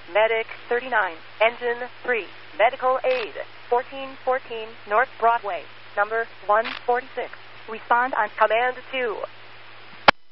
Medic 39, Engine 3, Medical Aid, 1414 North Broadway, number 146. Respond on Command 2.